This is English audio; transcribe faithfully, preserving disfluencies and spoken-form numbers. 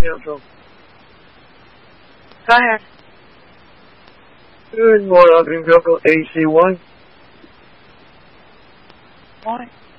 neutral. Go ahead. Good morning, Uncle A C one. Morning.